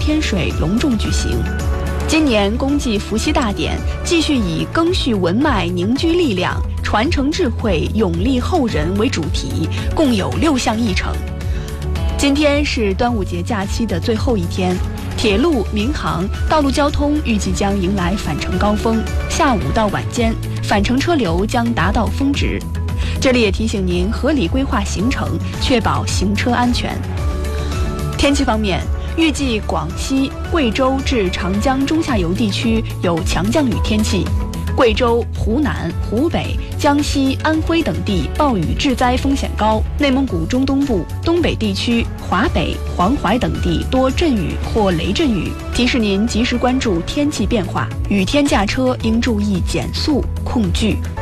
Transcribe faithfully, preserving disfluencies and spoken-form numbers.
天水隆重举行。今年公祭伏羲大典继续以赓续文脉、凝聚力量、传承智慧、永立后人为主题，共有六项议程。今天是端午节假期的最后一天，铁路、民航、道路交通预计将迎来返程高峰，下午到晚间，返程车流将达到峰值。这里也提醒您合理规划行程，确保行车安全。天气方面，预计广西、贵州至长江中下游地区有强降雨天气，贵州、湖南、湖北、江西、安徽等地暴雨致灾风险高，内蒙古中东部、东北地区、华北、黄淮等地多阵雨或雷阵雨。提示您及时关注天气变化，雨天驾车应注意减速、控距。